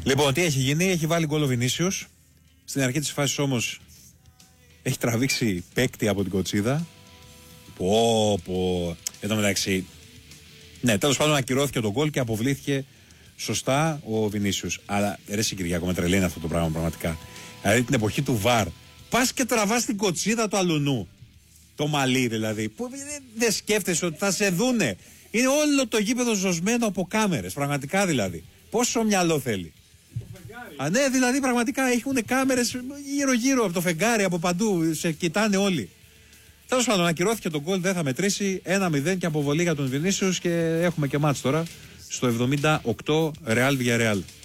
Λοιπόν, τι έχει γίνει, έχει βάλει γκολ ο Βινίσιος. Στην αρχή της φάσης όμως έχει τραβήξει παίκτη από την κοτσίδα. Εν τω μεταξύ, ναι, τέλος πάντων ακυρώθηκε το γκολ και αποβλήθηκε σωστά ο Βινίσιος. Αλλά ρε Κυριακό, με τρελαίνει αυτό το πράγμα πραγματικά. Δηλαδή την εποχή του VAR, πας και τραβάς την κοτσίδα του αλουνού. Το μαλλί δηλαδή. Που δεν σκέφτεσαι ότι θα σε δούνε. Είναι όλο το γήπεδο ζωσμένο από κάμερες. Πραγματικά δηλαδή. Πόσο μυαλό θέλει. Ναι, δηλαδή πραγματικά έχουν κάμερες γύρω-γύρω από το φεγγάρι, από παντού. Σε κοιτάνε όλοι. Τέλος πάντων, ακυρώθηκε το γκολ, δεν θα μετρήσει. 1-0 και αποβολή για τον Βινίσιους και έχουμε και μάτς τώρα στο 78 Real Villarreal.